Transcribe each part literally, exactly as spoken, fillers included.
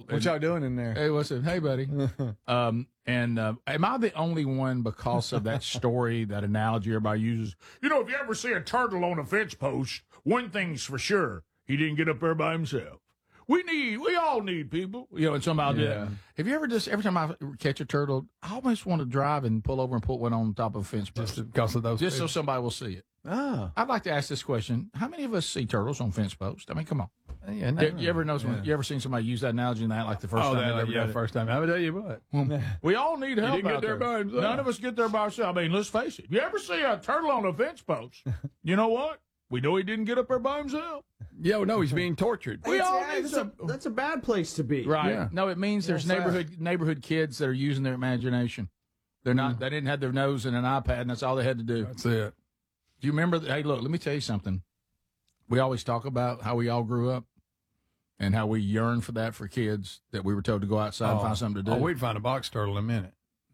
What y'all doing in there? Hey, what's up? Hey, buddy. um, and uh, am I the only one because of that story, that analogy everybody uses? You know, if you ever see a turtle on a fence post, one thing's for sure, he didn't get up there by himself. We need, we all need people. You know, and somebody Yeah. did. Have you ever just, every time I catch a turtle, I almost want to drive and pull over and put one on top of a fence post. Just because of those. Just so somebody will see it. Oh. I'd like to ask this question. How many of us see turtles on fence posts? I mean, come on. Yeah, no, You, you ever know some, yeah. you ever seen somebody use that analogy and that like the first Oh, time that, they ever yeah, did it? first time. I would tell you what. We all need help didn't get out there by himself. None of us get there by ourselves. I mean, let's face it. You ever see a turtle on a fence post? You know what? We know he didn't get up there by himself. Yeah, well, no, he's being tortured. We all yeah, need that's, some. a, that's a bad place to be. Right. Yeah. No, it means there's Well, neighborhood neighborhood kids that are using their imagination. They're not. They didn't have their nose in an iPad, and that's all they had to do. That's it. Do you remember? Hey, look. Let me tell you something. We always talk about how we all grew up, and how we yearn for that for kids. That we were told to go outside and find something to do. Oh, we'd find a box turtle in a minute.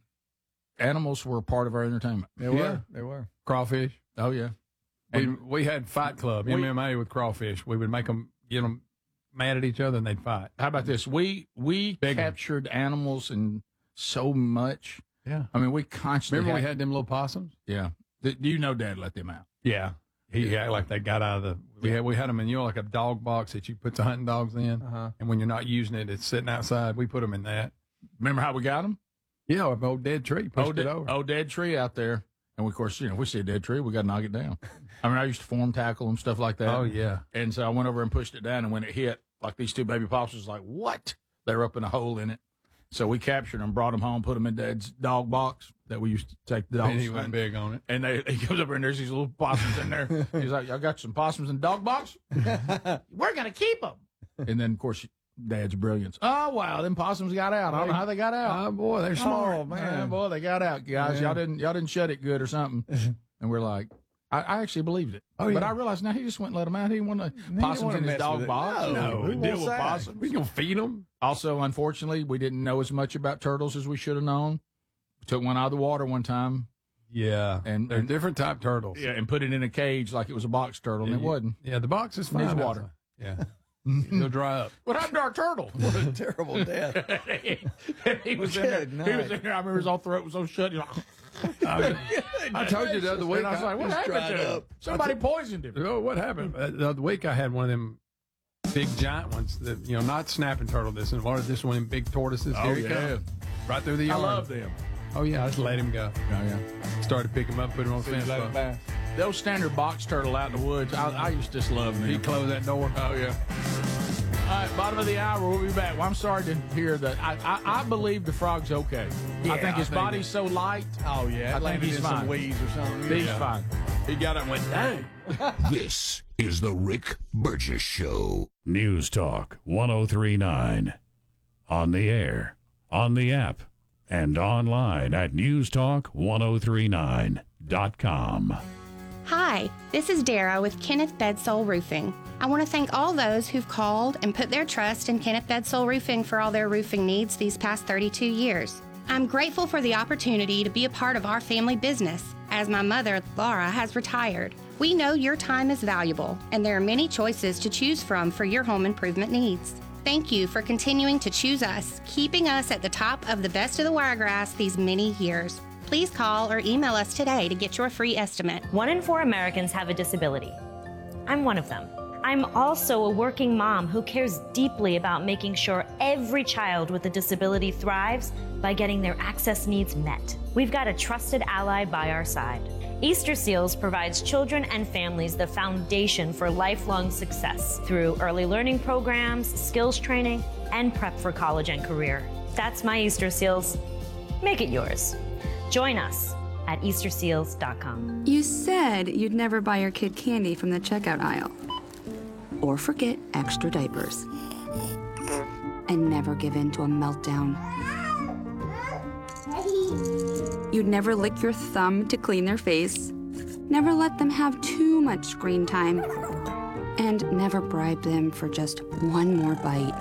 Animals were a part of our entertainment. They Yeah. were. They were. Crawfish. Oh yeah. We, we had Fight Club, We- M M A with crawfish. We would make them, get them mad at each other, and they'd fight. How about this? We we Big one. captured animals and so much. Yeah. I mean, we constantly. Remember we had them little possums? Yeah. Th- You know, Dad let them out. Yeah. He yeah, like they got out of the. We had we had them in, you know, like a dog box that you put the hunting dogs in, Uh-huh. and when you're not using it, it's sitting outside. We put them in that. Remember how we got them? Yeah, an old dead tree pushed Old, it de- over. old dead tree out there. And of course, you know, if we see a dead tree, we got to knock it down. I mean, I used to form tackle and stuff like that. Oh, yeah. And so I went over and pushed it down, and when it hit, like these two baby possums was like, what? They were up in a hole in it. So we captured them, brought them home, put them in Dad's dog box that we used to take the dogs. And he went hunting. big on it. And they, he comes over and there's these little possums in there. He's like, y'all got some possums in dog box? We're going to keep them. And then, of course, Dad's brilliance. Oh, wow, them possums got out. I don't know how they got out. Oh, boy, they're smart. Oh, man, boy, they got out, guys. Y'all didn't y'all didn't shut it good or something. And we're like, I, I actually believed it. Oh, But yeah. I realized now he just went and let them out. He didn't want to didn't possums wanna in his mess dog with it. box. No, No, who deal wants with that? possums. We going to feed them? Also, unfortunately, we didn't know as much about turtles as we should have known. We took one out of the water one time. Yeah. And- they're and- different type turtles. Yeah, and put it in a cage like it was a box turtle, and it Yeah, wasn't. Yeah, the box is fine. Needs water. outside. Yeah. They'll dry up. What happened to our turtle? What a terrible death. he was in there. Good He night. was in there. I remember his whole throat was so shut. He's like, I told you the other week. and I was like, what Just happened dried to him? up. Somebody poisoned him. Oh, what happened? Uh, the other week I had one of them big giant ones that, you know, not snapping turtle this and water, this one of them big tortoises. Oh, Here he yeah. comes. Right through the I yard. love them. Oh, yeah, I just let him go. Oh, yeah. Started to pick him up, put him on the fence. post. Those standard box turtle out in the woods, I, I used to just love them. He closed that door. Oh, yeah. All right, bottom of the hour, we'll be back. Well, I'm sorry to hear that. I, I, I believe the frog's okay. Yeah, I think his I think body's so light. Oh, yeah. I think Landed he's in fine. some weeds or something. He's Yeah. fine. He got up and went, dang. This is the Rick Burgess Show. News Talk one oh three point nine. On the air, on the app, and online at news talk ten thirty-nine dot com. Hi, this is Dara with Kenneth Bedsole Roofing. I want to thank all those who've called and put their trust in Kenneth Bedsole Roofing for all their roofing needs these past thirty-two years. I'm grateful for the opportunity to be a part of our family business, as my mother, Laura, has retired. We know your time is valuable, and there are many choices to choose from for your home improvement needs. Thank you for continuing to choose us, keeping us at the top of the best of the wiregrass these many years. Please call or email us today to get your free estimate. One in four Americans have a disability. I'm one of them. I'm also a working mom who cares deeply about making sure every child with a disability thrives by getting their access needs met. We've got a trusted ally by our side. Easter Seals provides children and families the foundation for lifelong success through early learning programs, skills training, and prep for college and career. That's my Easter Seals. Make it yours. Join us at easter seals dot com. You said you'd never buy your kid candy from the checkout aisle. Or forget extra diapers. And never give in to a meltdown. You'd never lick your thumb to clean their face. Never let them have too much screen time. And never bribe them for just one more bite.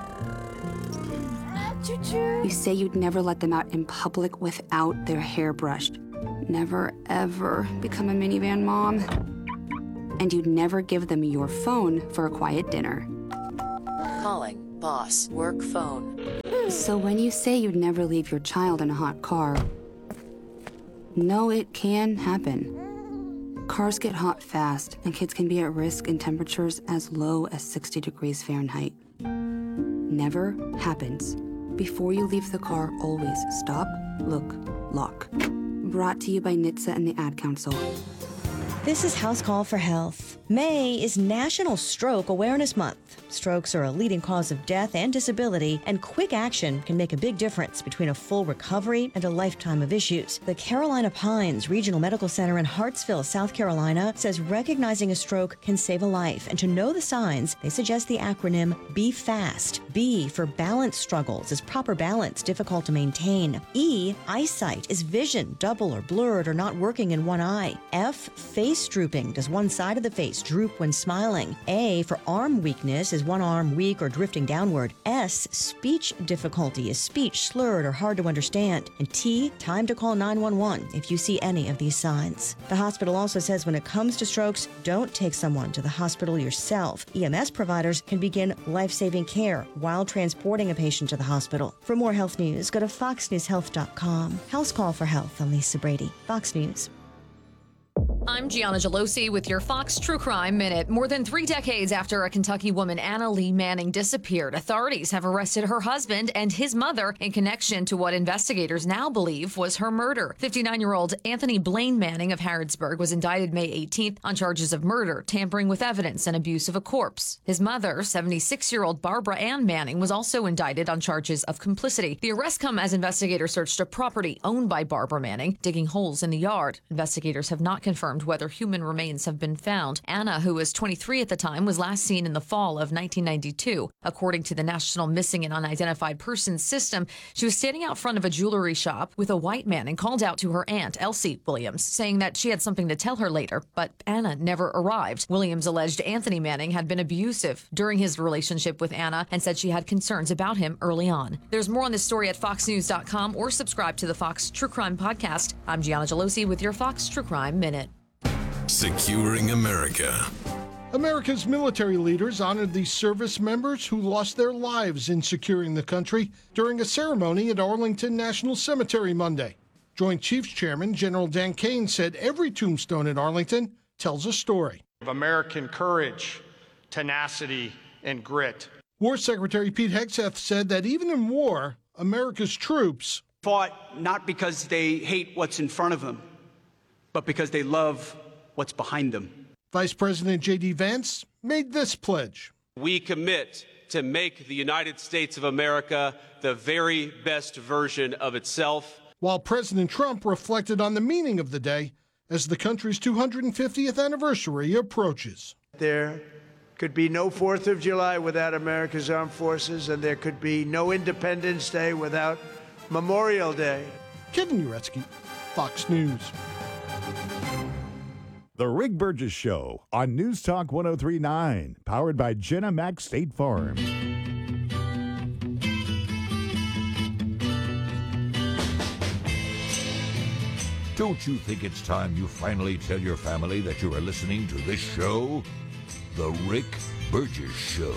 You say you'd never let them out in public without their hair brushed. Never, ever become a minivan mom. And you'd never give them your phone for a quiet dinner. Calling Boss Work Phone. So when you say you'd never leave your child in a hot car, no, it can happen. Cars get hot fast, and kids can be at risk in temperatures as low as sixty degrees Fahrenheit. Never happens. Before you leave the car, always stop, look, lock. Brought to you by N H T S A and the Ad Council. This is House Call for Health. May is National Stroke Awareness Month. Strokes are a leading cause of death and disability, and quick action can make a big difference between a full recovery and a lifetime of issues. The Carolina Pines Regional Medical Center in Hartsville, South Carolina, says recognizing a stroke can save a life, and to know the signs, they suggest the acronym B FAST. B for balance struggles, is proper balance difficult to maintain. E, eyesight, is vision double or blurred or not working in one eye. F, face drooping, does one side of the face droop when smiling. A for arm weakness, is one arm weak or drifting downward. S, speech difficulty, is speech slurred or hard to understand. And T, time to call nine one one if you see any of these signs. The hospital also says when it comes to strokes, don't take someone to the hospital yourself. E M S providers can begin life-saving care while transporting a patient to the hospital. For more health news, go to fox news health dot com. House Call for Health. I'm Lisa Brady, Fox News. I'm Gianna Gelosi with your Fox True Crime Minute. More than three decades after a Kentucky woman, Anna Lee Manning, disappeared, authorities have arrested her husband and his mother in connection to what investigators now believe was her murder. fifty-nine-year-old Anthony Blaine Manning of Harrodsburg was indicted May eighteenth on charges of murder, tampering with evidence, and abuse of a corpse. His mother, seventy-six-year-old Barbara Ann Manning, was also indicted on charges of complicity. The arrests come as investigators searched a property owned by Barbara Manning, digging holes in the yard. Investigators have not confirmed whether human remains have been found. Anna, who was twenty-three at the time, was last seen in the fall of nineteen ninety-two. According to the National Missing and Unidentified Persons System, she was standing out front of a jewelry shop with a white man and called out to her aunt, Elsie Williams, saying that she had something to tell her later, but Anna never arrived. Williams alleged Anthony Manning had been abusive during his relationship with Anna and said she had concerns about him early on. There's more on this story at fox news dot com or subscribe to the Fox True Crime Podcast. I'm Gianna Gelosi with your Fox True Crime Minute. Securing America. America's military leaders honored the service members who lost their lives in securing the country during a ceremony at Arlington National Cemetery Monday. Joint Chiefs Chairman General Dan Kane said every tombstone at Arlington tells a story of American courage, tenacity, and grit. War Secretary Pete Hegseth said that even in war, America's troops fought not because they hate what's in front of them, but because they love what's behind them. Vice President J D Vance made this pledge. We commit to make the United States of America the very best version of itself. While President Trump reflected on the meaning of the day as the country's two hundred fiftieth anniversary approaches. There could be no fourth of July without America's armed forces, and there could be no Independence Day without Memorial Day. Kevin Uretsky, Fox News. The Rick Burgess Show on News Talk one oh three point nine, powered by Jenna Mac State Farm. Don't you think it's time you finally tell your family that you are listening to this show? The Rick Burgess Show.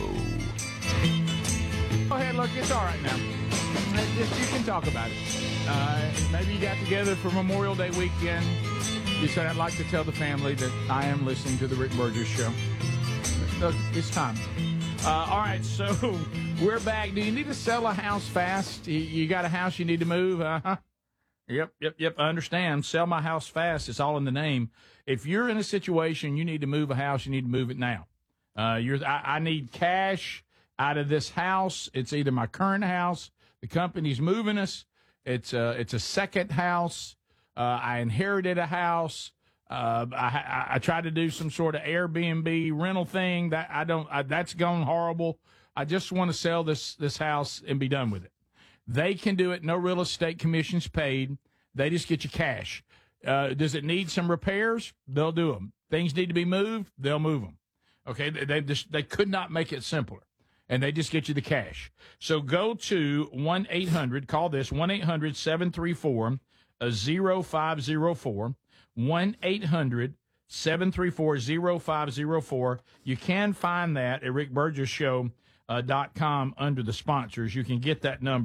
Go ahead, look, it's all right now. Just, you can talk about it. Uh, maybe you got together for Memorial Day weekend. You said, I'd like to tell the family that I am listening to the Rick Burgess Show. Look, it's time. Uh, all right, so we're back. Do you need to sell a house fast? You, you got a house you need to move? Uh-huh. Yep, yep, yep. I understand. Sell my house fast. It's all in the name. If you're in a situation you need to move a house, you need to move it now. Uh, you're. I, I need cash out of this house. It's either my current house, the company's moving us. It's a, it's a second house. Uh, I inherited a house. Uh, I, I, I tried to do some sort of Airbnb rental thing. That I don't. I, that's gone horrible. I just want to sell this this house and be done with it. They can do it. No real estate commissions paid. They just get you cash. Uh, does it need some repairs? They'll do them. Things need to be moved. They'll move them. Okay. They, they just they could not make it simpler. And they just get you the cash. So go to one eight hundred. Call this one eight hundred seven three four. A zero five zero four, one eight hundred seven three four zero five zero four. You can find that at rick burgess show dot com under the sponsors. You can get that number.